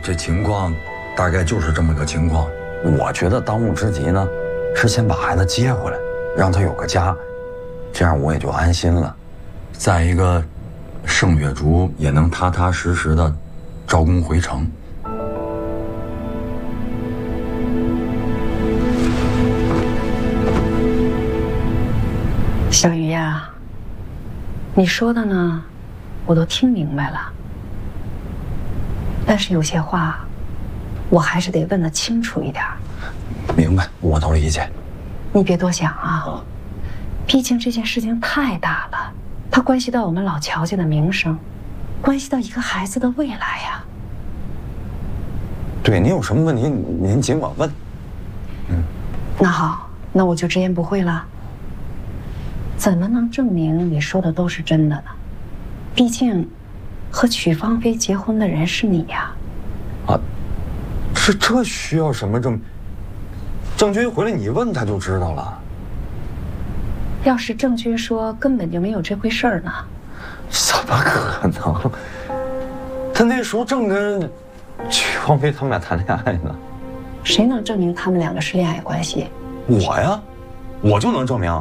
这情况大概就是这么个情况。 我觉得当务之急呢，是先把孩子接回来，让他有个家，这样我也就安心了。 再一个，盛月竹也能踏踏实实的招工回城。 小鱼呀，你说的呢，我都听明白了。但是有些话，我还是得问得清楚一点。 明白，我都理解。 你别多想啊，毕竟这件事情太大了，它关系到我们老乔家的名声，关系到一个孩子的未来呀。 对，您有什么问题您尽管问。 那好，那我就直言不讳了。怎么能证明你说的都是真的呢？毕竟，和曲芳菲结婚的人是你呀。 啊，这需要什么证明？郑军回来你问他就知道了。 要是郑军说根本就没有这回事儿呢？ 怎么可能？他那时候正跟曲芳菲他们俩谈恋爱呢。 谁能证明他们两个是恋爱关系？ 我呀，我就能证明。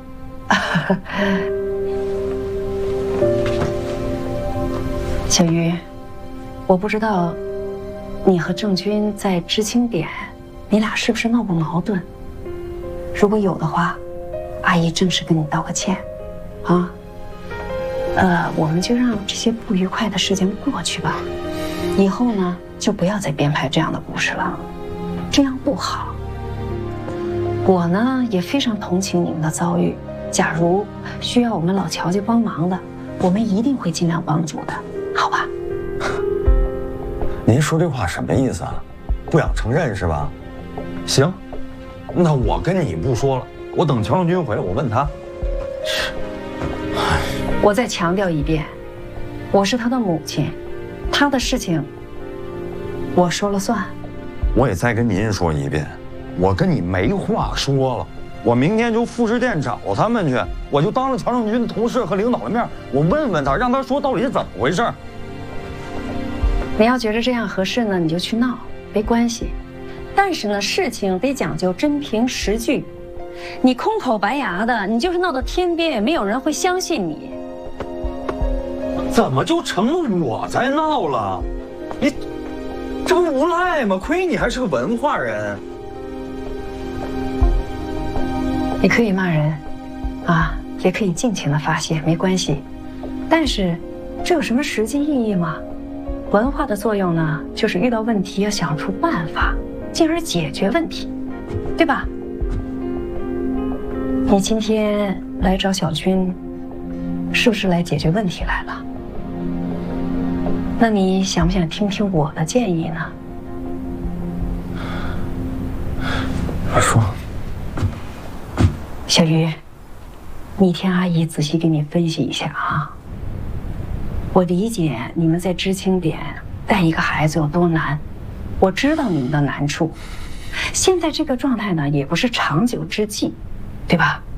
小鱼，我不知道你和郑军在知青点，你俩是不是闹过矛盾？如果有的话，阿姨正式跟你道个歉，啊。我们就让这些不愉快的事情过去吧。以后呢，就不要再编排这样的故事了，这样不好。我呢也非常同情你们的遭遇。假如需要我们老乔家帮忙的，我们一定会尽量帮助的，好吧？ 您说这话什么意思啊？不想承认是吧？行，那我跟你不说了，我等乔正军回来，我问他。 我再强调一遍，我是他的母亲，他的事情我说了算。 我也再跟您说一遍，我跟你没话说了。我明天就副食店找他们去，我就当着乔正军的同事和领导的面，我问问他，让他说到底是怎么回事。 你要觉得这样合适呢，你就去闹，没关系。但是呢，事情得讲究真凭实据。你空口白牙的，你就是闹到天边，也没有人会相信你。 怎么就成了我在闹了？你这不无赖吗？亏你还是个文化人。 你可以骂人，啊，也可以尽情的发泄，没关系。但是，这有什么实际意义吗？文化的作用呢，就是遇到问题要想出办法，进而解决问题，对吧？你今天来找小军，是不是来解决问题来了？那你想不想听听我的建议呢？ 你说。 小鱼，你听阿姨仔细给你分析一下啊。我理解你们在知青点带一个孩子有多难，我知道你们的难处。现在这个状态呢，也不是长久之计，对吧？